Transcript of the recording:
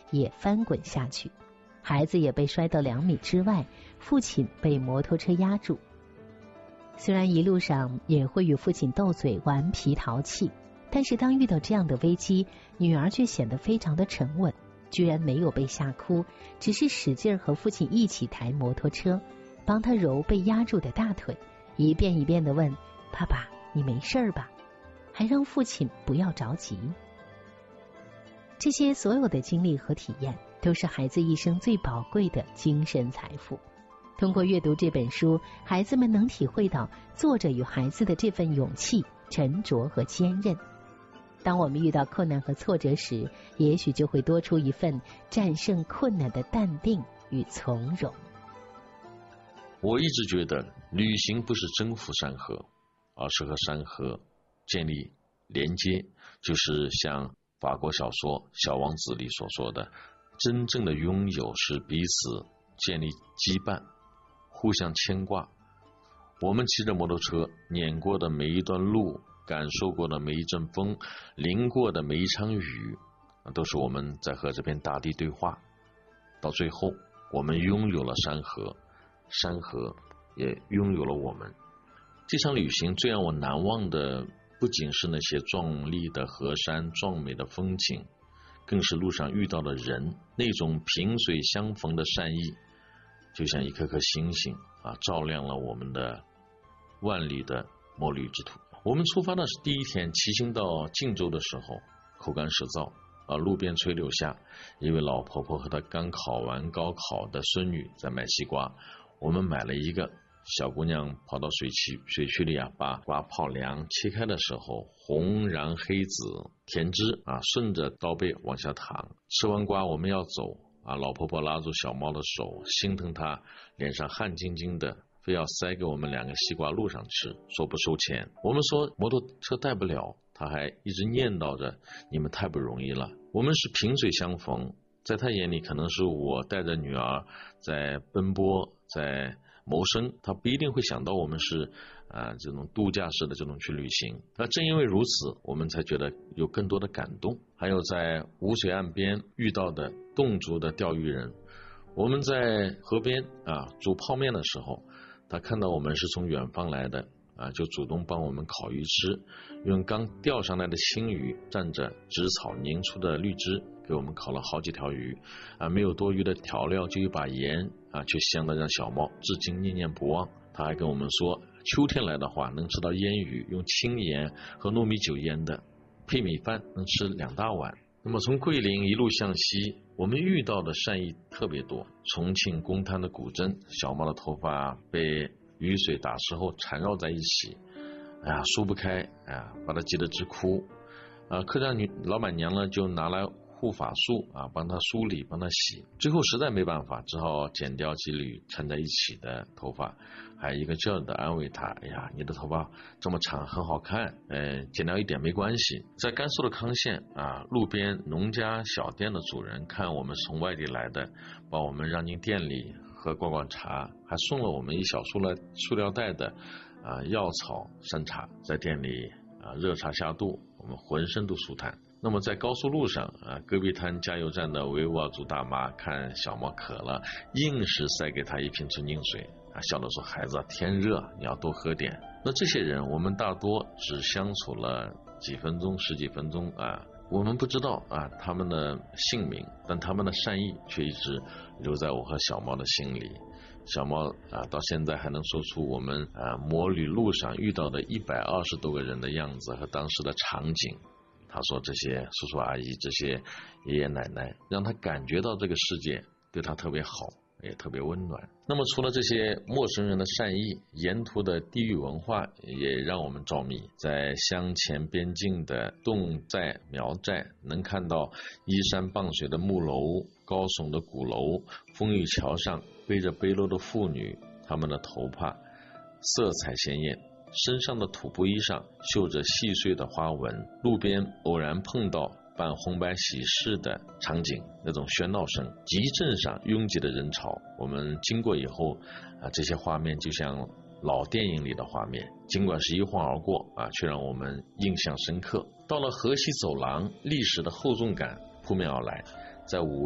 也翻滚下去，孩子也被摔到2米之外，父亲被摩托车压住。虽然一路上也会与父亲斗嘴顽皮淘气，但是当遇到这样的危机，女儿却显得非常的沉稳，居然没有被吓哭，只是使劲和父亲一起抬摩托车，帮他揉被压住的大腿，一遍一遍地问：爸爸，你没事吧？还让父亲不要着急。这些所有的经历和体验，都是孩子一生最宝贵的精神财富。通过阅读这本书，孩子们能体会到作者与孩子的这份勇气、沉着和坚韧。当我们遇到困难和挫折时，也许就会多出一份战胜困难的淡定与从容。 我一直觉得旅行不是征服山河，而是和山河建立连接，就是像法国小说《小王子》里所说的，真正的拥有是彼此建立羁绊，互相牵挂。我们骑着摩托车碾过的每一段路，感受过的每一阵风，淋过的每一场雨，都是我们在和这片大地对话。到最后，我们拥有了山河，山河也拥有了我们。这场旅行最让我难忘的，不仅是那些壮丽的河山、壮美的风景，更是路上遇到的人，那种萍水相逢的善意，就像一颗颗星星照亮了我们的万里的墨绿之土。我们出发的是第一天，骑行到晋州的时候，口干舌燥路边垂柳下，一位老婆婆和她刚考完高考的孙女在卖西瓜。我们买了一个，小姑娘跑到水渠里把瓜泡凉，切开的时候红瓤黑紫，甜汁顺着刀背往下淌。吃完瓜我们要走老婆婆拉住小猫的手，心疼她脸上汗津津的，非要塞给我们2个西瓜路上吃，说不收钱。我们说摩托车带不了，她还一直念叨着你们太不容易了。我们是萍水相逢，在她眼里可能是我带着女儿在奔波，在谋生，她不一定会想到我们是这种度假式的这种去旅行。正因为如此，我们才觉得有更多的感动。还有在污水岸边遇到的侗族的钓鱼人，我们在河边煮泡面的时候，他看到我们是从远方来的就主动帮我们烤鱼吃，用刚钓上来的青鱼蘸着紫草凝出的绿汁给我们烤了好几条鱼没有多余的调料，就一把盐却香得让小猫至今念念不忘。他还跟我们说，秋天来的话能吃到腌鱼，用青盐和糯米酒腌的，配米饭能吃2大碗。那么从桂林一路向西，我们遇到的善意特别多。重庆公滩的古镇，小猫的头发被雨水打湿后缠绕在一起，梳不开，把它急得直哭。客栈老板娘呢就拿来护发素帮他梳理，帮他洗。最后实在没办法，只好剪掉几缕缠在一起的头发，还一个劲儿的安慰他，哎呀，你的头发这么长很好看，剪掉一点没关系。在甘肃的康县路边农家小店的主人看我们是从外地来的，把我们让进店里喝逛逛茶，还送了我们一小塑料袋的药草山茶。在店里热茶下肚，我们浑身都舒坦。那么在高速路上戈壁滩加油站的维吾尔族大妈看小猫渴了，硬是塞给他一瓶纯净水笑着说，孩子天热你要多喝点。那这些人我们大多只相处了几分钟10几分钟我们不知道他们的姓名，但他们的善意却一直留在我和小猫的心里。小猫到现在还能说出我们摩旅路上遇到的120多个人的样子和当时的场景。他说这些叔叔阿姨，这些爷爷奶奶让他感觉到这个世界对他特别好，也特别温暖。那么除了这些陌生人的善意，沿途的地域文化也让我们着迷。在湘黔边境的侗寨苗寨，能看到依山傍水的木楼，高耸的鼓楼，风雨桥上背着背篓的妇女，她们的头发色彩鲜艳，身上的土布衣上绣着细碎的花纹。路边偶然碰到办红白喜事的场景，那种喧闹声，集镇上拥挤的人潮，我们经过以后这些画面就像老电影里的画面，尽管是一晃而过却让我们印象深刻。到了河西走廊，历史的厚重感扑面而来。在